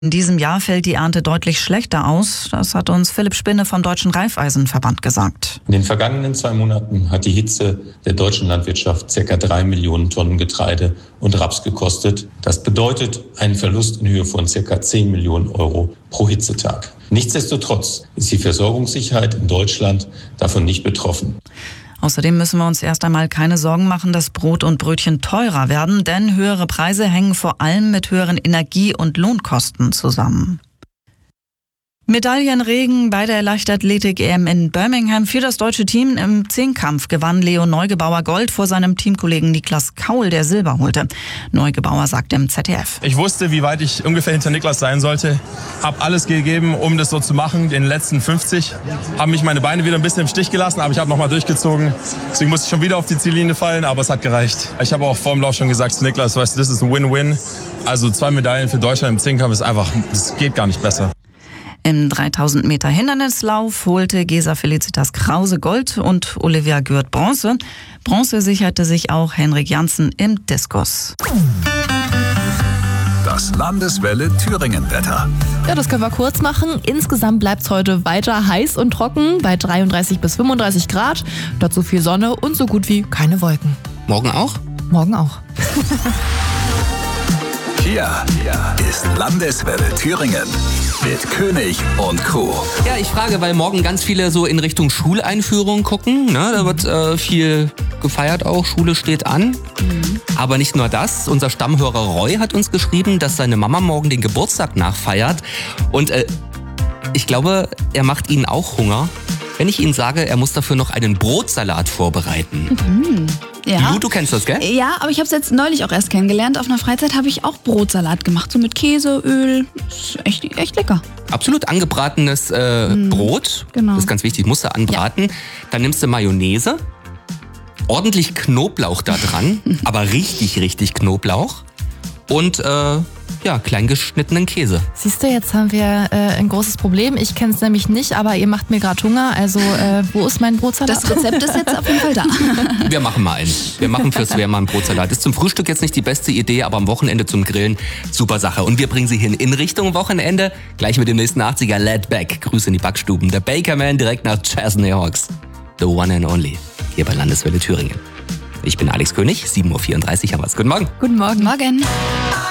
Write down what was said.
In diesem Jahr fällt die Ernte deutlich schlechter aus. Das hat uns Philipp Spinne vom Deutschen Raiffeisenverband gesagt. In den vergangenen 2 Monaten hat die Hitze der deutschen Landwirtschaft ca. 3 Millionen Tonnen Getreide und Raps gekostet. Das bedeutet einen Verlust in Höhe von ca. 10 Millionen Euro pro Hitzetag. Nichtsdestotrotz ist die Versorgungssicherheit in Deutschland davon nicht betroffen. Außerdem müssen wir uns erst einmal keine Sorgen machen, dass Brot und Brötchen teurer werden, denn höhere Preise hängen vor allem mit höheren Energie- und Lohnkosten zusammen. Medaillenregen bei der Leichtathletik-EM in Birmingham für das deutsche Team. Im Zehnkampf gewann Leo Neugebauer Gold vor seinem Teamkollegen Niklas Kaul, der Silber holte. Neugebauer sagte im ZDF: Ich wusste, wie weit ich ungefähr hinter Niklas sein sollte. Hab alles gegeben, um das so zu machen. Den letzten 50 haben mich meine Beine wieder ein bisschen im Stich gelassen, aber ich habe nochmal durchgezogen. Deswegen musste ich schon wieder auf die Ziellinie fallen, aber es hat gereicht. Ich habe auch vor dem Lauf schon gesagt zu Niklas, weißt du, das ist ein Win-Win. Also 2 Medaillen für Deutschland im Zehnkampf ist einfach, das geht gar nicht besser. Im 3000 Meter Hindernislauf holte Gesa Felicitas Krause Gold und Olivia Gürt Bronze. Bronze sicherte sich auch Henrik Janssen im Diskus. Das Landeswelle Thüringen-Wetter. Ja, das können wir kurz machen. Insgesamt bleibt es heute weiter heiß und trocken bei 33 bis 35 Grad. Dazu viel Sonne und so gut wie keine Wolken. Morgen auch? Morgen auch. Hier ist Landeswelle Thüringen mit König und Crew. Ja, ich frage, weil morgen ganz viele so in Richtung Schuleinführung gucken. Ne? Da wird viel gefeiert auch, Schule steht an. Aber nicht nur das, unser Stammhörer Roy hat uns geschrieben, dass seine Mama morgen den Geburtstag nachfeiert. Und ich glaube, er macht Ihnen auch Hunger, wenn ich Ihnen sage, er muss dafür noch einen Brotsalat vorbereiten. Ja. Du kennst das, gell? Ja, aber ich habe es jetzt neulich auch erst kennengelernt. Auf einer Freizeit habe ich auch Brotsalat gemacht, so mit Käse, Öl. Ist echt lecker. Absolut angebratenes Brot. Genau. Das ist ganz wichtig, musst du anbraten. Ja. Dann nimmst du Mayonnaise, ordentlich Knoblauch da dran, aber richtig Knoblauch. Und klein geschnittenen Käse. Siehst du, jetzt haben wir ein großes Problem. Ich kenne es nämlich nicht, aber ihr macht mir gerade Hunger. Also, wo ist mein Brotsalat? Das Rezept ist jetzt auf jeden Fall da. Wir machen mal einen. Wir machen fürs Wehr mal einen Brotsalat. Ist zum Frühstück jetzt nicht die beste Idee, aber am Wochenende zum Grillen super Sache. Und wir bringen Sie hin in Richtung Wochenende. Gleich mit dem nächsten 80er Laid Back. Grüße in die Backstuben. Der Bakerman direkt nach Chesney Hawks. The one and only. Hier bei Landeswelle Thüringen. Ich bin Alex König, 7.34 Uhr haben wir es. Guten Morgen. Guten Morgen. Morgen.